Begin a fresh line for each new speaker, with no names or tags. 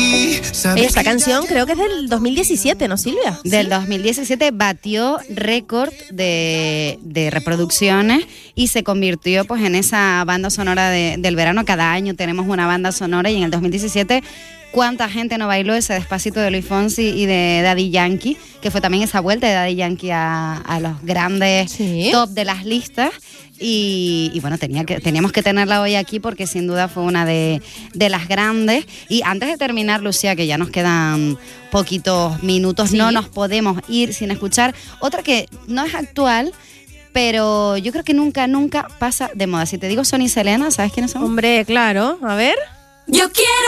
Esta canción creo que es del 2017, ¿no, Silvia?
Del 2017 batió récord de reproducciones y se convirtió pues en esa banda sonora del verano. Cada año tenemos una banda sonora y en el 2017... ¿Cuánta gente no bailó ese Despacito de Luis Fonsi y de Daddy Yankee? Que fue también esa vuelta de Daddy Yankee a los grandes top de las listas. Y bueno, teníamos que tenerla hoy aquí porque sin duda fue una de las grandes. Y antes de terminar, Lucía, que ya nos quedan poquitos minutos, no nos podemos ir sin escuchar otra que no es actual, pero yo creo que nunca pasa de moda. Si te digo Sonny y Selena, ¿sabes quiénes son?
Hombre, claro. A ver.
Yo quiero